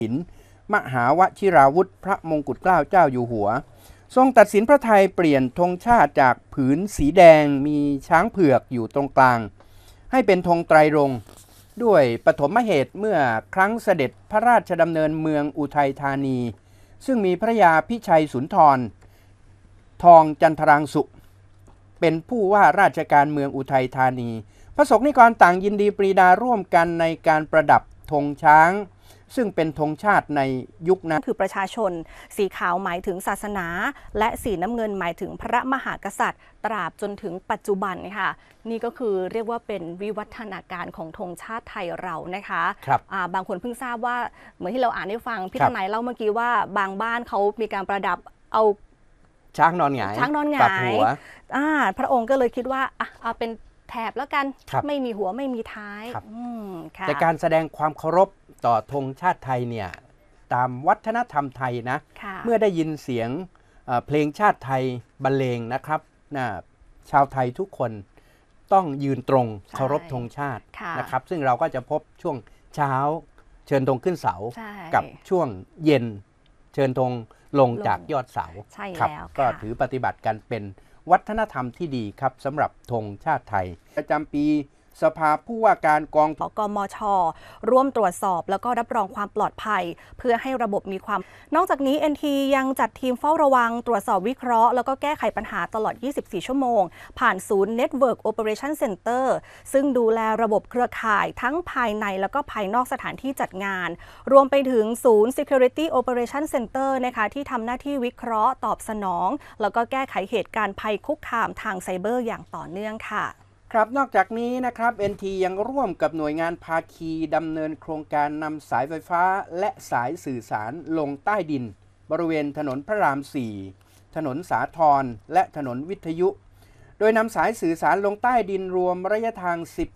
สินมหาวชิราวุธพระมงกุฎเกล้าเจ้าอยู่หัวทรงตัดสินพระทัยเปลี่ยนธงชาติจากผืนสีแดงมีช้างเผือกอยู่ตรงกลางให้เป็นธงไตรรงค์ด้วยปฐมเหตุเมื่อครั้งเสด็จพระราชดำเนินเมืองอุทัยธานีซึ่งมีพระยาพิชัยสุนทรทองจันทรางสุเป็นผู้ว่าราชการเมืองอุทัยธานีพระสงฆ์นิกรต่างยินดีปรีดาร่วมกันในการประดับธงช้างซึ่งเป็นธงชาติในยุคนั้นคือประชาชนสีขาวหมายถึงศาสนาและสีน้ำเงินหมายถึงพระมหากษัตริย์ตราบจนถึงปัจจุบันค่ะนี่ก็คือเรียกว่าเป็นวิวัฒนาการของธงชาติไทยเรานะคะบางคนเพิ่งทราบว่าเหมือนที่เราอ่านให้ฟังพี่ทนายเล่าเมื่อกี้ว่าบางบ้านเขามีการประดับเอาช้างนอนหงายปักหัวพระองค์ก็เลยคิดว่าเอาเป็นแถบแล้วกันไม่มีหัวไม่มีท้ายแต่การแสดงความเคารพต่อธงชาติไทยเนี่ยตามวัฒนธรรมไทยนะเมื่อได้ยินเสียงเพลงชาติไทยบรรเลงนะครับชาวไทยทุกคนต้องยืนตรงเคารพธงชาตินะครับซึ่งเราก็จะพบช่วงเช้าเชิญธงขึ้นเสากับช่วงเย็นเชิญธงลงจากยอดเสาก็ถือปฏิบัติกันเป็นวัฒนธรรมที่ดีครับสำหรับธงชาติไทยประจำปีสภาผู้ว่าการกมช.ร่วมตรวจสอบแล้วก็รับรองความปลอดภัยเพื่อให้ระบบมีความนอกจากนี้ NT ยังจัดทีมเฝ้าระวังตรวจสอบวิเคราะห์แล้วก็แก้ไขปัญหาตลอด 24 ชั่วโมงผ่านศูนย์ Network Operation Center ซึ่งดูแลระบบเครือข่ายทั้งภายในแล้วก็ภายนอกสถานที่จัดงานรวมไปถึงศูนย์ Security Operation Center นะคะที่ทำหน้าที่วิเคราะห์ตอบสนองแล้วก็แก้ไขเหตุการณ์ภัยคุกคามทางไซเบอร์อย่างต่อเนื่องค่ะครับนอกจากนี้นะครับ NT ยังร่วมกับหน่วยงานภาคีดำเนินโครงการนำสายไฟฟ้าและสายสื่อสารลงใต้ดินบริเวณถนนพระราม 4 ถนนสาทรและถนนวิทยุโดยนำสายสื่อสารลงใต้ดินรวมระยะทาง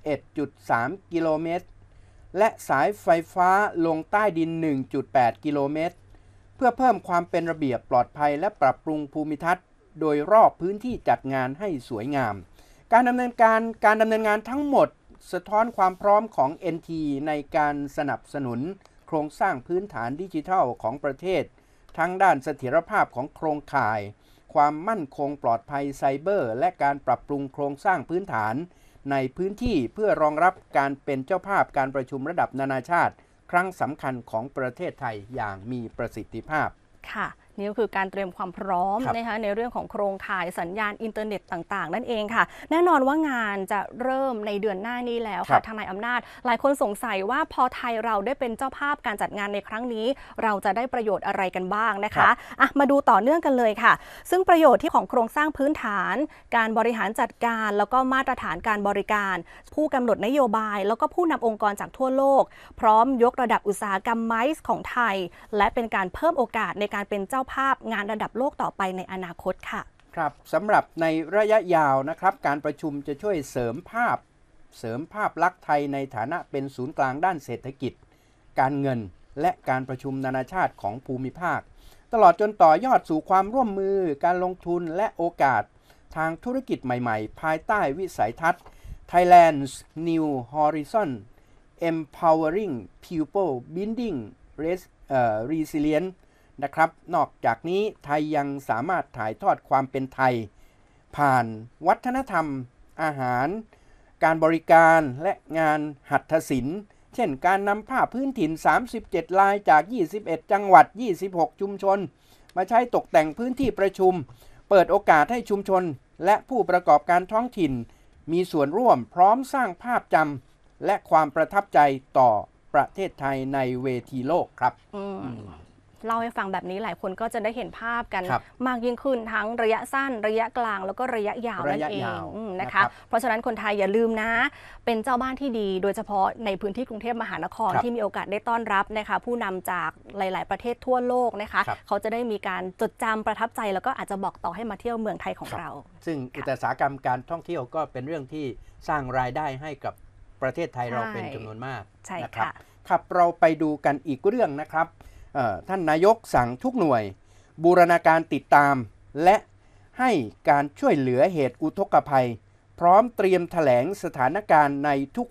11.3 กิโลเมตรและสายไฟฟ้าลงใต้ดิน 1.8 กิโลเมตรเพื่อเพิ่มความเป็นระเบียบปลอดภัยและปรับปรุงภูมิทัศน์โดยรอบพื้นที่จัดงานให้สวยงามการดำเนินงานทั้งหมดสะท้อนความพร้อมของ NT ในการสนับสนุนโครงสร้างพื้นฐานดิจิทัลของประเทศทั้งด้านเสถียรภาพของโครงข่ายความมั่นคงปลอดภัยไซเบอร์และการปรับปรุงโครงสร้างพื้นฐานในพื้นที่เพื่อรองรับการเป็นเจ้าภาพการประชุมระดับนานาชาติครั้งสำคัญของประเทศไทยอย่างมีประสิทธิภาพค่ะนี่ก็คือการเตรียมความพร้อมนะคะในเรื่องของโครงข่ายสัญญาณอินเทอร์เน็ตต่างๆนั่นเองค่ะแน่นอนว่างานจะเริ่มในเดือนหน้านี้แล้วค่ะทนายอำนาจหลายคนสงสัยว่าพอไทยเราได้เป็นเจ้าภาพการจัดงานในครั้งนี้เราจะได้ประโยชน์อะไรกันบ้างนะคะมาดูต่อเนื่องกันเลยค่ะซึ่งประโยชน์ที่ของโครงสร้างพื้นฐานการบริหารจัดการแล้วก็มาตรฐานการบริการผู้กำหนดนโยบายแล้วก็ผู้นำองค์กรจากทั่วโลกพร้อมยกระดับอุตสาหกรรมไมซ์ของไทยและเป็นการเพิ่มโอกาสในการเป็นเจ้าภาพงานระดับโลกต่อไปในอนาคตค่ะครับสำหรับในระยะยาวนะครับการประชุมจะช่วยเสริมภาพลักษณ์ไทยในฐานะเป็นศูนย์กลางด้านเศรษฐกิจการเงินและการประชุมนานาชาติของภูมิภาคตลอดจนต่อยอดสู่ความร่วมมือการลงทุนและโอกาสทางธุรกิจใหม่ๆภายใต้วิสัยทัศน์ Thailand's New Horizon Empowering People Building Resilienceนะครับนอกจากนี้ไทยยังสามารถถ่ายทอดความเป็นไทยผ่านวัฒนธรรมอาหารการบริการและงานหัตถศิลป์เช่นการนำผ้าพื้นถิ่น37ลายจาก21จังหวัด26ชุมชนมาใช้ตกแต่งพื้นที่ประชุมเปิดโอกาสให้ชุมชนและผู้ประกอบการท้องถิ่นมีส่วนร่วมพร้อมสร้างภาพจำและความประทับใจต่อประเทศไทยในเวทีโลกครับเล่าให้ฟังแบบนี้หลายคนก็จะได้เห็นภาพกันมากยิ่งขึ้นทั้งระยะสั้นระยะกลางแล้วก็ระยะยาวนั่นเองนะคะเพราะฉะนั้นคนไทยอย่าลืมนะเป็นเจ้าบ้านที่ดีโดยเฉพาะในพื้นที่กรุงเทพมหานครที่มีโอกาสได้ต้อนรับนะคะผู้นำจากหลายๆประเทศทั่วโลกนะคะเขาจะได้มีการจดจำประทับใจแล้วก็อาจจะบอกต่อให้มาเที่ยวเมืองไทยของเราซึ่งอุตสาหกรรมการท่องเที่ยวก็เป็นเรื่องที่สร้างรายได้ให้กับประเทศไทยเราเป็นจำนวนมากนะครับครับเราไปดูกันอีกเรื่องนะครับท่านนายกสั่งทุกหน่วยบูรณาการติดตามและให้การช่วยเหลือเหตุอุทกภัยพร้อมเตรียมแถลงสถานการณ์ในทุก